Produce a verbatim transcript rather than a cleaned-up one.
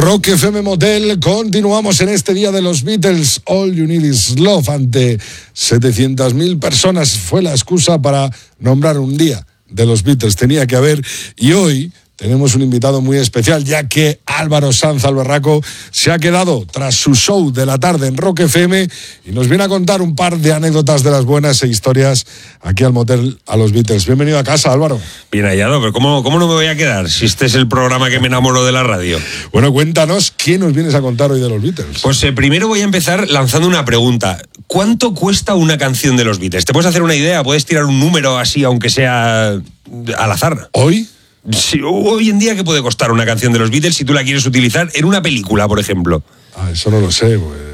Rock F M Motel, continuamos en este día de los Beatles. All You Need Is Love. Ante setecientas mil personas fue la excusa para nombrar un día de los Beatles. Tenía que haber, y hoy tenemos un invitado muy especial, ya que Álvaro Sanz Alberraco se ha quedado tras su show de la tarde en Rock F M y nos viene a contar un par de anécdotas de las buenas e historias aquí al motel a los Beatles. Bienvenido a casa, Álvaro. Bien hallado, pero ¿cómo, cómo no me voy a quedar si este es el programa que me enamoró de la radio? Bueno, cuéntanos, ¿qué nos vienes a contar hoy de los Beatles? Pues eh, primero voy a empezar lanzando una pregunta. ¿Cuánto cuesta una canción de los Beatles? ¿Te puedes hacer una idea? ¿Puedes tirar un número así, aunque sea al azar? ¿Hoy? Sí, hoy en día, ¿qué puede costar una canción de los Beatles si tú la quieres utilizar en una película, por ejemplo? Ah, eso no lo sé, pues.